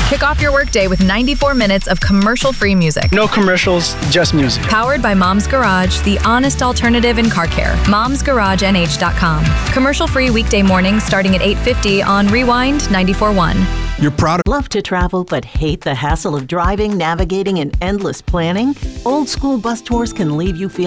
Kick off your workday with 94 minutes of commercial-free music. No commercials, just music. Powered by Mom's Garage, the honest alternative in car care. Mom'sGarageNH.com. Commercial-free weekday mornings starting at 8:50 on Rewind 94.1. You're proud of... Love to travel but hate the hassle of driving, navigating, and endless planning? Old school bus tours can leave you feeling